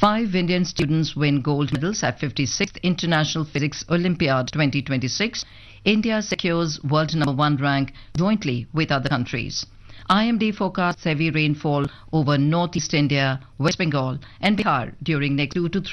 5 Indian students win gold medals at 56th International Physics Olympiad 2026. India secures world number 1 rank jointly with other countries. IMD forecasts heavy rainfall over northeast India, West Bengal and Bihar during next 2 to 3